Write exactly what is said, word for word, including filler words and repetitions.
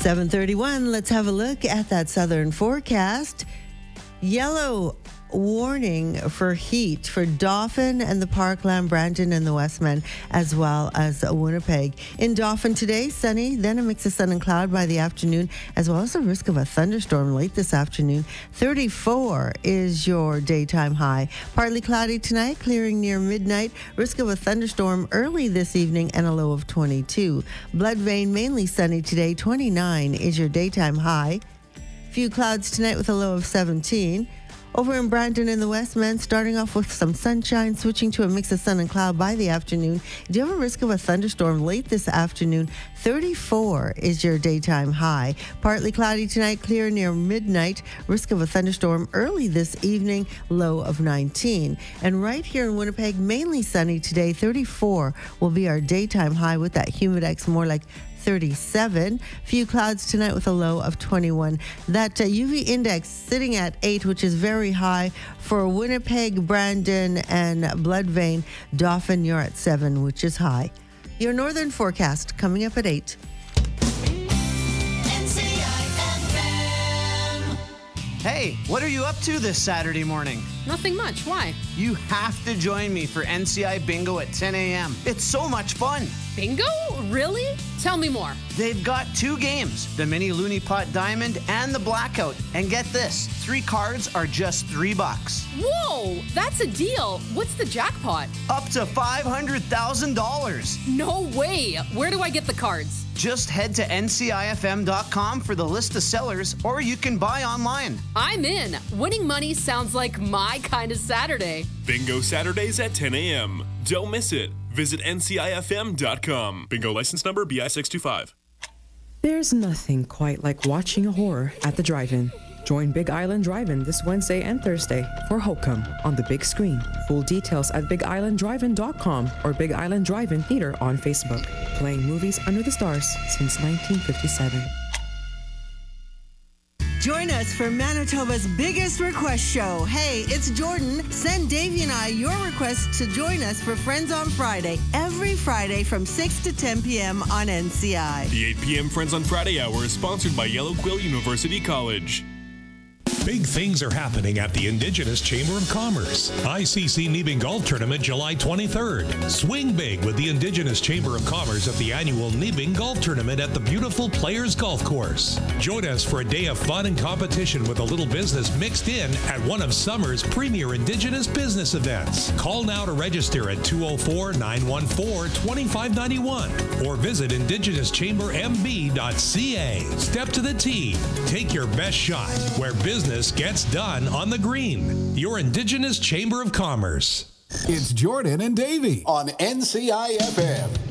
seven thirty-one, let's have a look at that southern forecast. Yellow warning for heat for Dauphin and the Parkland, Brandon and the Westman, as well as Winnipeg. In Dauphin today, sunny, then a mix of sun and cloud by the afternoon, as well as a risk of a thunderstorm late this afternoon. thirty-four is your daytime high. Partly cloudy tonight, clearing near midnight. Risk of a thunderstorm early this evening and a low of twenty-two. Bloodvein, mainly sunny today. twenty-nine is your daytime high. Few clouds tonight with a low of seventeen. Over in Brandon in the Westman, starting off with some sunshine, switching to a mix of sun and cloud by the afternoon. Do you have a risk of a thunderstorm late this afternoon? thirty-four is your daytime high. Partly cloudy tonight, clear near midnight. Risk of a thunderstorm early this evening, low of nineteen. And right here in Winnipeg, mainly sunny today. thirty-four will be our daytime high with that humidex more like thirty-seven. Few clouds tonight with a low of twenty-one. That uh, U V index sitting at eight, which is very high for Winnipeg, Brandon, and Bloodvein. Dauphin, you're at seven, which is high. Your northern forecast coming up at eight. Hey, what are you up to this Saturday morning? Nothing much. Why? You have to join me for N C I Bingo at ten a.m. It's so much fun. Bingo? Really? Tell me more. They've got two games, the Mini Looney Pot Diamond and the Blackout. And get this, three cards are just three bucks. Whoa, that's a deal. What's the jackpot? Up to five hundred thousand dollars. No way. Where do I get the cards? Just head to N C I F M dot com for the list of sellers, or you can buy online. I'm in. Winning money sounds like my kind of Saturday. Bingo Saturdays at ten a.m. Don't miss it. Visit N C I F M dot com. Bingo license number B I six two five. There's nothing quite like watching a horror at the drive-in. Join Big Island Drive-In this Wednesday and Thursday for Hokum on the big screen. Full details at big island drive in dot com or Big Island Drive-In Theater on Facebook. Playing movies under the stars since nineteen fifty-seven. Join us for Manitoba's biggest request show. Hey, it's Jordan. Send Davey and I your request to join us for Friends on Friday, every Friday from six to ten p.m. on N C I. The eight p.m. Friends on Friday hour is sponsored by Yellow Quill University College. Big things are happening at the Indigenous Chamber of Commerce. I C C Nebing Golf Tournament July twenty-third. Swing big with the Indigenous Chamber of Commerce at the annual Nebing Golf Tournament at the beautiful Players Golf Course. Join us for a day of fun and competition with a little business mixed in at one of summer's premier Indigenous business events. Call now to register at two oh four, nine one four, two five nine one or visit indigenous chamber m b dot c a. Step to the tee. Take your best shot where business gets done on the green. Your Indigenous Chamber of Commerce. It's Jordan and Davey on N C I F M.